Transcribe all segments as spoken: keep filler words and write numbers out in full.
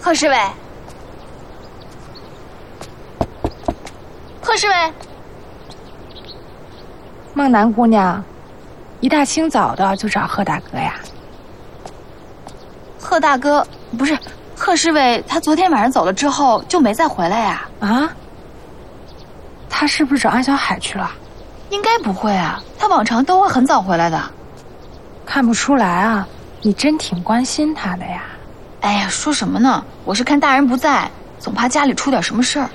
贺侍卫，贺侍卫， 孟南姑娘，一大清早的就找贺大哥呀？ 贺大哥不是贺侍卫，他昨天晚上走了之后就没再回来呀？ 啊？他是不是找安小海去了？ 应该不会啊，他往常都会很早回来的。 看不出来啊，你真挺关心他的呀。 哎呀，说什么呢？我是看大人不在，总怕家里出点什么事儿。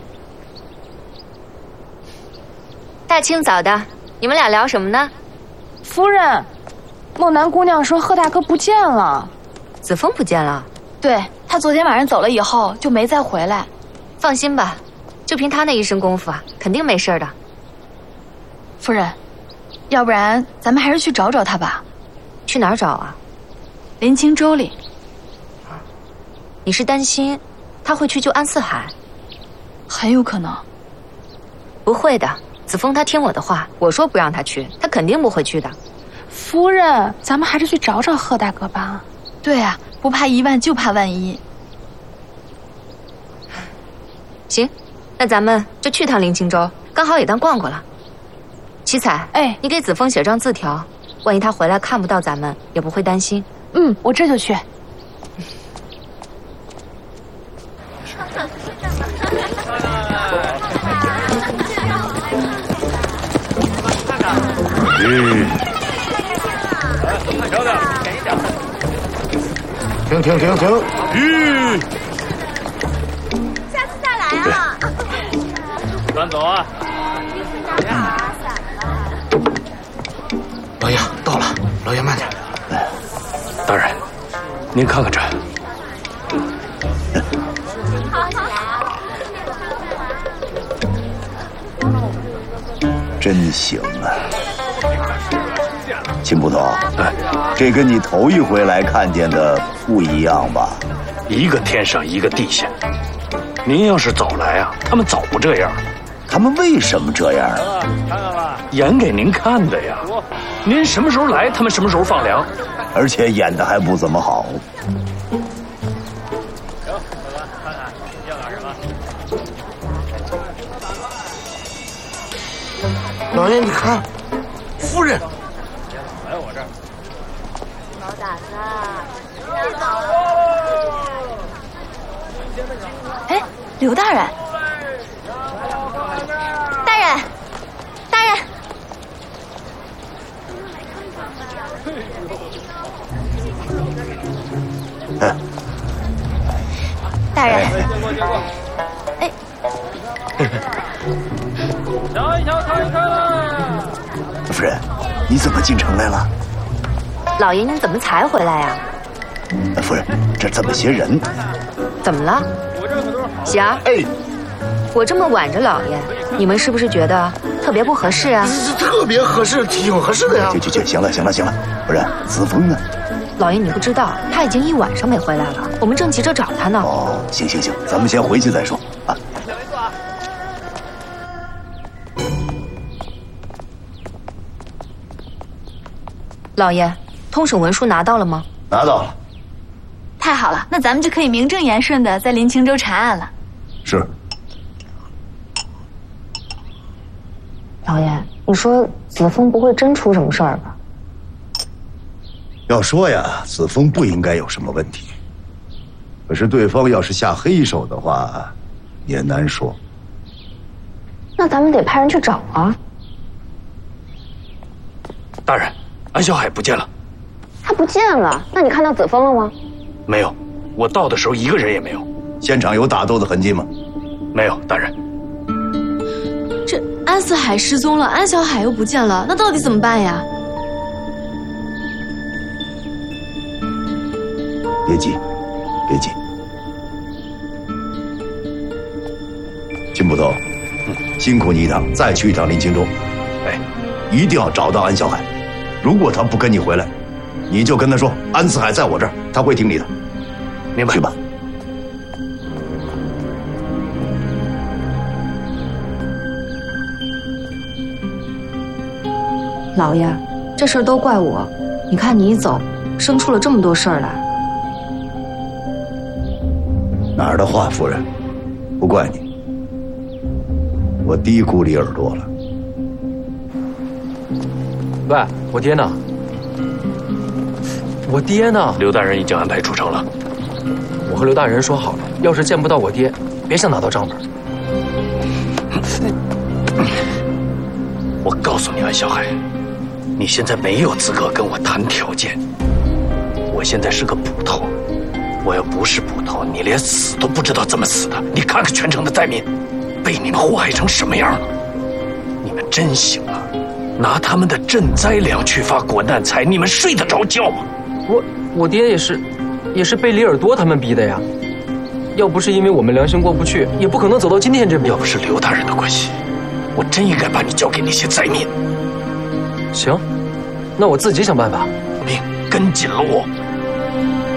大清早的，你们俩聊什么呢？ 夫人，孟南姑娘说贺大哥不见了。 子枫不见了？ 对，他昨天晚上走了以后就没再回来。 放心吧，就凭他那一身功夫啊，肯定没事的。 夫人，要不然咱们还是去找找他吧。 去哪儿找啊？ 林清州里。 你是担心他会去救安四海？ 很有可能。 不会的，子枫他听我的话，我说不让他去，他肯定不会去的。 夫人，咱们还是去找找贺大哥吧。 对啊，不怕一万就怕万一。 行，那咱们就去趟林清州，刚好也当逛过了。七彩， 哎， 你给子枫写张字条，万一他回来看不到咱们，也不会担心。 嗯，我这就去。 嗯，慢点点，给一点。停停停停！吁， 下次再来啊！ 端走啊！ 老爷到了，老爷慢点。 大人，您看看这。 真行啊，秦捕头，哎，这跟你头一回来看见的不一样吧？ 一个天上一个地下。您要是早来啊，他们早不这样。 他们为什么这样啊？ 看看吧，演给您看的呀。您什么时候来，他们什么时候放粮， 而且演的还不怎么好。 行，看看要点什么。 老爷，你看，夫人来我这儿。 毛大哥，你好。 哎，刘大人，大人，大人， 哎， 大人， 接过接过。 哎， 瞧一瞧，看一看。 夫人，你怎么进城来了？ 老爷，您怎么才回来呀？ 夫人，这这么些人， 怎么了？喜儿， 哎， 我这么挽着老爷，你们是不是觉得特别不合适啊？ 这特别合适，挺合适的呀。 去去去，行了行了行了，夫人，子枫呢？ 老爷，你不知道，他已经一晚上没回来了，我们正急着找他呢。 哦，行行行，咱们先回去再说啊。 老爷，通审文书拿到了吗？ 拿到了。 太好了，那咱们就可以名正言顺的在林清州查案了。 是。 老爷，你说子枫不会真出什么事儿吧？ 要说呀，子枫不应该有什么问题。可是对方要是下黑手的话，也难说。 那咱们得派人去找啊。 大人，安小海不见了。 他不见了？那你看到子枫了吗？ 没有，我到的时候一个人也没有。 现场有打斗的痕迹吗？ 没有，大人。 这安四海失踪了，安小海又不见了，那到底怎么办呀？ 别急，别急。秦捕头，嗯，辛苦你一趟，再去一趟林清州。 哎， 一定要找到安小海。如果他不跟你回来，你就跟他说安四海在我这儿，他会听你的。 明白。 去吧。 老爷，这事儿都怪我。你看你一走，生出了这么多事儿来。 哪儿的话，夫人，不怪你，我低估你耳朵了。 喂，我爹呢？我爹呢？ 刘大人已经安排出城了。 我和刘大人说好了，要是见不到我爹，别想拿到账本。 我告诉你，安小海，你现在没有资格跟我谈条件。我现在是个捕头，我要不是捕头，你连死都不知道怎么死的。你看看全城的灾民，被你们祸害成什么样了？你们真行啊！拿他们的赈灾粮去发国难财，你们睡得着觉吗？ 我我爹也是，也是被李尔多他们逼的呀。要不是因为我们良心过不去，也不可能走到今天这步。 要不是刘大人的关系，我真应该把你交给那些灾民。 行，那我自己想办法。 命跟紧了我。